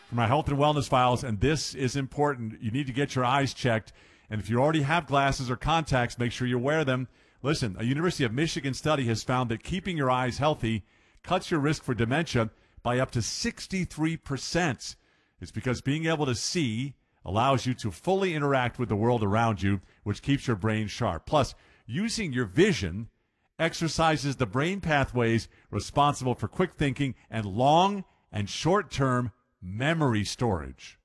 for my health and wellness files, and this is important. You need to get your eyes checked. And if you already have glasses or contacts, make sure you wear them. Listen, a University of Michigan study has found that keeping your eyes healthy cuts your risk for dementia by up to 63%. It's because being able to see allows you to fully interact with the world around you, which keeps your brain sharp. Plus, using your vision exercises the brain pathways responsible for quick thinking and long and short-term memory storage.